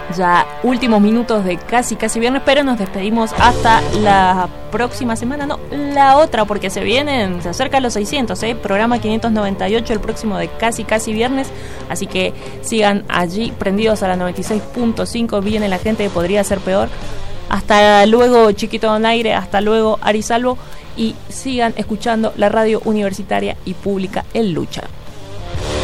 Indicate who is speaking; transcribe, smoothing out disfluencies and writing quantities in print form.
Speaker 1: ya últimos minutos de casi viernes, pero nos despedimos hasta la próxima semana, no, la otra, porque se acercan los 600, programa 598 el próximo de casi viernes, así que sigan allí prendidos a la 96.5, viene la gente que podría ser peor. Hasta luego, Chiquito Donaire, hasta luego, Ari Salvo, y sigan escuchando la radio universitaria y pública en lucha.